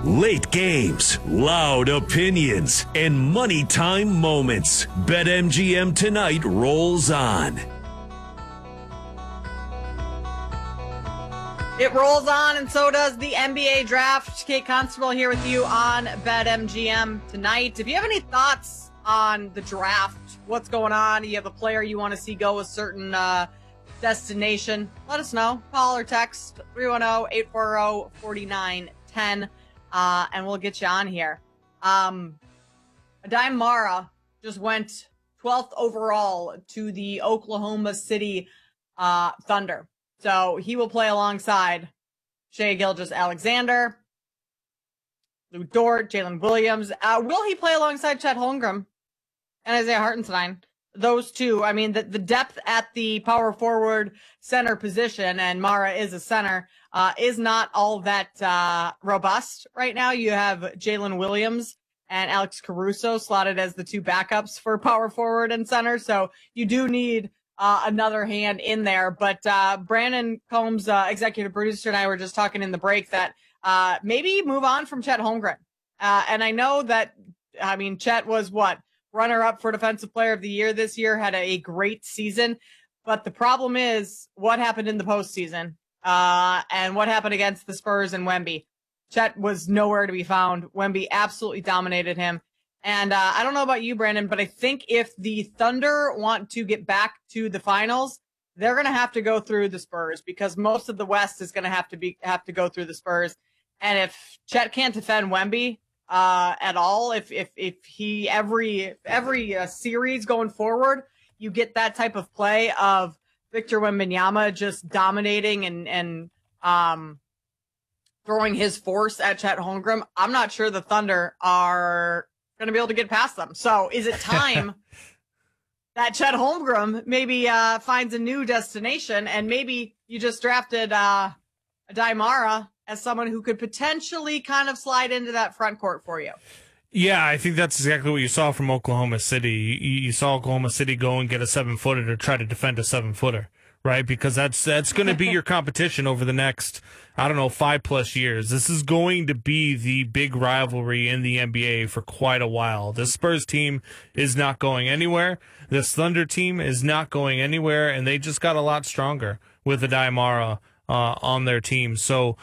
Late games, loud opinions, and money time moments. BetMGM tonight rolls on. It rolls on, and so does the NBA draft. Kate Constable here with you on BetMGM tonight. If you have any thoughts on the draft, what's going on, you have a player you want to see go a certain destination, let us know. Call or text 310-840-4910, and we'll get you on here. Aday Mara just went 12th overall to the Oklahoma City Thunder. So he will play alongside Shai Gilgeous-Alexander, Lou Dort, Jalen Williams. Will he play alongside Chet Holmgren and Isaiah Hartenstein? Those two, I mean, the depth at the power forward center position, and Mara is a center, is not all that robust right now. You have Jalen Williams and Alex Caruso slotted as the two backups for power forward and center. So you do need another hand in there. But Brandon Combs, executive producer, and I were just talking in the break that maybe move on from Chet Holmgren. And I know that, I mean, Chet was runner-up for Defensive Player of the Year this year, had a great season. But the problem is what happened in the postseason and what happened against the Spurs and Wemby. Chet was nowhere to be found. Wemby absolutely dominated him. And I don't know about you, Brandon, but I think if the Thunder want to get back to the finals, they're going to have to go through the Spurs, because most of the West is going to have to go through the Spurs. And if Chet can't defend Wemby at all, if he every series going forward, you get that type of play of Victor Wembanyama just dominating and throwing his force at Chet Holmgren, I'm not sure the Thunder are going to be able to get past them. So is it time that Chet Holmgren maybe finds a new destination, and maybe you just drafted Aday Mara as someone who could potentially kind of slide into that front court for you? Yeah, I think that's exactly what you saw from Oklahoma City. You saw Oklahoma City go and get a 7-footer to try to defend a 7-footer, right? Because that's going to be your competition over the next, 5+ years. This is going to be the big rivalry in the NBA for quite a while. The Spurs team is not going anywhere. This Thunder team is not going anywhere, and they just got a lot stronger with Aday Mara on their team. So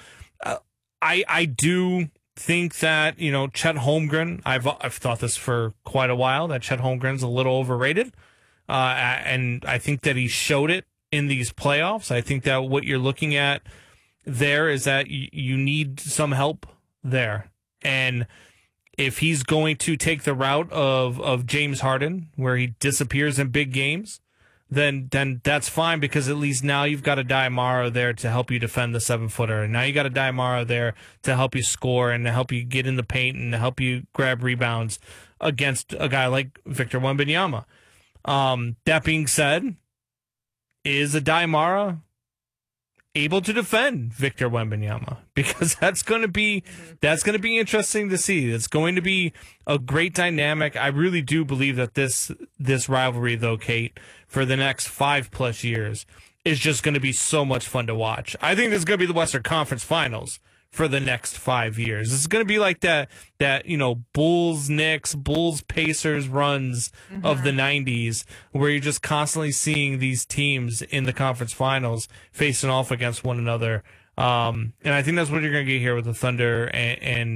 I do think that, Chet Holmgren, I've thought this for quite a while, that Chet Holmgren's a little overrated. And I think that he showed it in these playoffs. I think that what you're looking at there is that you need some help there. And if he's going to take the route of James Harden, where he disappears in big games, then that's fine, because at least now you've got Aday Mara there to help you defend the 7-footer. And now you got Aday Mara there to help you score and to help you get in the paint and to help you grab rebounds against a guy like Victor Wembanyama. That being said, is Aday Mara able to defend Victor Wembanyama? Because that's going to be interesting to see. It's going to be a great dynamic. I really do believe that this rivalry, though, Kate, for the next 5+ years is just going to be so much fun to watch. I think this is going to be the Western Conference Finals for the next 5 years. This is going to be like that Bulls Knicks, Bulls Pacers runs of the 90s, where you're just constantly seeing these teams in the conference finals facing off against one another. And I think that's what you're going to get here with the Thunder and